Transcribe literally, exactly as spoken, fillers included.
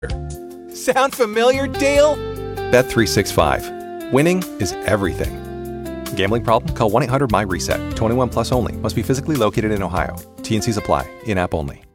Sound familiar, Dale? Bet three sixty-five. Winning is everything. Gambling problem? Call one eight hundred M Y RESET. twenty-one plus only. Must be physically located in Ohio. T N Cs apply. In-app only.